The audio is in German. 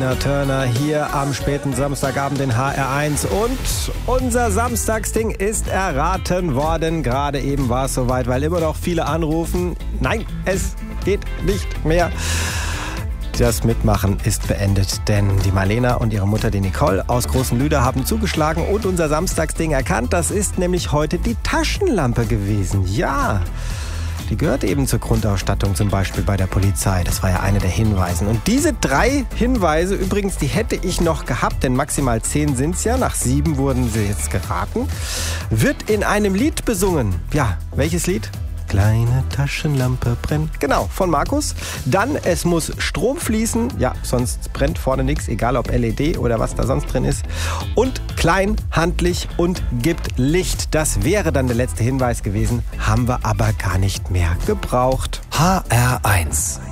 Tina Turner hier am späten Samstagabend in HR1. Und unser Samstagsding ist erraten worden. Gerade eben war es soweit, weil immer noch viele anrufen. Nein, es geht nicht mehr. Das Mitmachen ist beendet, denn die Marlena und ihre Mutter, die Nicole aus Großen Lüder, haben zugeschlagen und unser Samstagsding erkannt. Das ist nämlich heute die Taschenlampe gewesen. Ja, die gehört eben zur Grundausstattung, zum Beispiel bei der Polizei. Das war ja einer der Hinweise. Und diese 3 Hinweise, übrigens, die hätte ich noch gehabt, denn maximal 10 sind es ja. Nach 7 wurden sie jetzt geraten. Wird in einem Lied besungen. Ja, welches Lied? Kleine Taschenlampe brennt. Genau, von Markus. Dann, es muss Strom fließen. Ja, sonst brennt vorne nichts, egal ob LED oder was da sonst drin ist. Und klein, handlich und gibt Licht. Das wäre dann der letzte Hinweis gewesen. Haben wir aber gar nicht mehr gebraucht. HR1